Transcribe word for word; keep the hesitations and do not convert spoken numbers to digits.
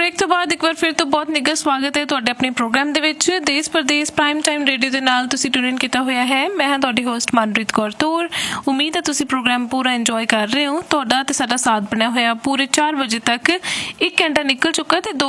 Break ਤੋਂ ਬਾਅਦ ਇੱਕ ਵਾਰ ਫਿਰ ਤੋਂ ਬਹੁਤ ਨਿੱਘਾ ਸਵਾਗਤ ਹੈ ਤੁਹਾਡੇ ਆਪਣੇ ਪ੍ਰੋਗਰਾਮ ਦੇ ਵਿੱਚ ਦੇਸ਼ ਪ੍ਰਦੇਸ਼ ਪ੍ਰਾਈਮ ਟਾਈਮ ਰੇਡੀਓ ਦੇ ਨਾਲ ਤੁਸੀਂ ਟਿਊਨ ਇਨ ਕੀਤਾ ਹੋਇਆ ਹੈ। ਮੈਂ ਹਾਂ ਤੁਹਾਡੀ ਹੋਸਟ ਮਨਪ੍ਰੀਤ ਕੌਰ ਤੌਰ। ਉਮੀਦ ਹੈ ਤੁਸੀਂ ਪ੍ਰੋਗਰਾਮ ਪੂਰਾ ਇੰਜੋਏ ਕਰ ਰਹੇ ਹੋ। ਤੁਹਾਡਾ ਤੇ ਸਾਡਾ ਸਾਥ ਬਣਿਆ ਹੋਇਆ ਪੂਰੇ ਚਾਰ ਵਜੇ ਤੱਕ। ਇੱਕ ਘੰਟਾ ਨਿਕਲ ਚੁੱਕਾ ਤੇ ਦੋ